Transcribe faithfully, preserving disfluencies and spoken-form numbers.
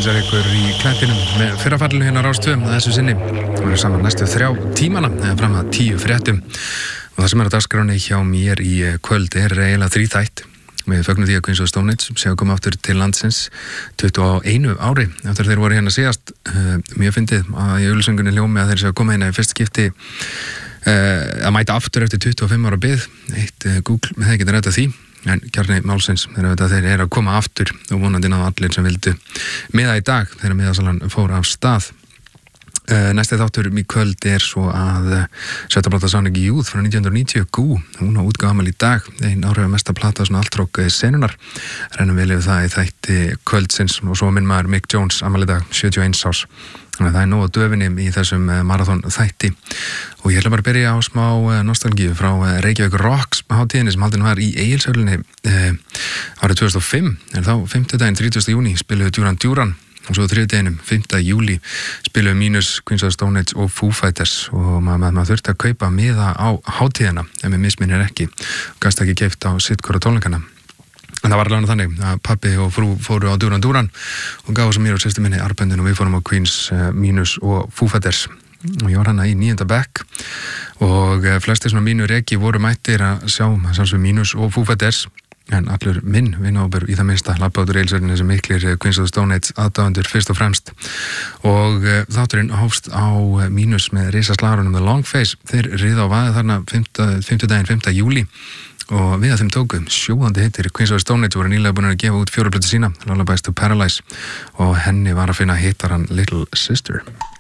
heilsar ykkur í klættinum með fyrrafallinu hérna á Rás tvö að þessu sinni. Það verður saman næstu þrjá tímana eða fram að tíu fréttum og það sem er á dagskráni hjá mér í kvöld er eiginlega þríþætt. Við fögnum því að Queens of Stone Age séu að koma aftur til landsins tuttugu og eitt ári eftir þeir voru hérna síðast. Uh, mjög fyndið að í auglýsingunni hljómi að þeir séu að koma hérna í fyrst skipti uh, að mæta aftur eftir tuttugu og fimm ára bið. Eitt uh, Google með það getur rætt að því. En kjarni málsins er að þeir eru að koma aftur og vonandi náðu allir sem vildu miða í dag þegar miðasalan fór af stað. Uh, næsti þáttur í kvöld er svo að uh, sjötta plata Sonic Youth frá nítján hundruð níutíu, Goo, hún á útgáfamal í dag, ein áhrifamesta plata svona altrock senunar, rennum við yfir það í þætti kvöldsins og svo minn maður Mick Jones, afmæli í dag, sjötíu og eins árs. Þannig að það er nóg að döfinni í þessum uh, marathon þætti og ég ætla bara að byrja á smá uh, nostalgíu frá uh, Reykjavík Rocks hátíðinni sem haldin var í Egilshöllunni uh, árið tvö þúsund og fimm, en þá fimmtudaginn þrítugasta júní spiluðu Duran Duran og svo þriðjudeginum fimmta júlí spiluðu Mínus, Queens of Stone Age og Foo Fighters og maður mað þurfti að kaupa miða á hátíðina ef mér misminnir ekki og gast ekki keypt á sitt hvora tónleikana. En það var alveg þannig að pabbi og frú fóru á Duran Duran og gáðu svo mér og sýstu minni arböndin og við fórum á Queens, uh, Mínus og Foo Fighters og ég var hana í níunda bekk og uh, flestir svona mínu reki voru mættir að sjá sjálfsög Mínus og Foo Fighters en allur minn vinnópur í það minnsta labbaður eilsverðin þessi miklir Queens of the Stone Age aðdáendur fyrst og fremst og uh, þátturinn hófst á uh, Mínus með risaslagarunum The Long Face. Þeir riða á vaðið þarna fimmtudaginn fimmta júlí og við að þeim tókum sjóðandi hittir. Queens of the Stone Age voru nýlega búin að gefa út fjóra plötu sína, Lullabies to Paralyze og henni var að finna hittaran Little Sister.